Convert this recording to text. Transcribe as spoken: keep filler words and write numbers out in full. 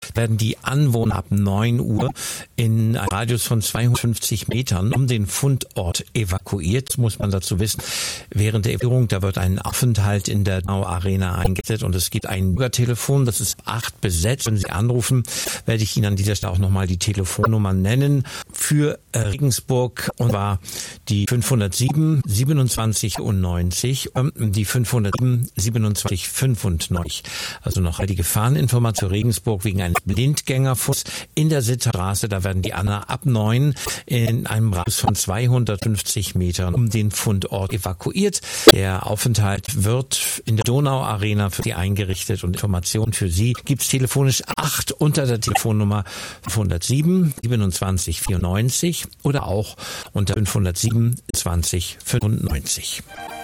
werden die Anwohner ab neun Uhr in einem Radius von zweihundertfünfzig Metern um den Fundort evakuiert, muss man dazu wissen. Während der Evakuierung, da wird ein Aufenthalt in der Donau Arena eingerichtet und es gibt ein Bürgertelefon, das ist acht besetzt. Wenn Sie anrufen, werde ich Ihnen an dieser Stelle auch nochmal die Telefonnummer nennen für Regensburg, und zwar die fünfhundertsieben siebenundzwanzig neunzig, die fünfhundertsieben siebenundzwanzig fünfundneunzig. Also noch die Gefahreninformation zu Regensburg wegen eines Blindgängerfunds in der Sitzerstraße. Da werden die Anwohner ab neun in einem Radius von zweihundertfünfzig Metern um den Fundort evakuiert. Der Aufenthalt wird in der Donau Arena für Sie eingerichtet und Informationen für Sie gibt es telefonisch acht unter der Telefonnummer fünfhundertsieben siebenundzwanzig vierundneunzig oder auch unter fünfhundertsieben zwanzig fünfundneunzig.